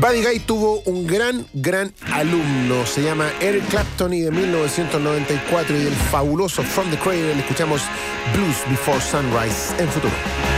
Buddy Guy tuvo un gran alumno, se llama Eric Clapton, y de 1994 y del fabuloso From the Cradle escuchamos Blues Before Sunrise en Futuro.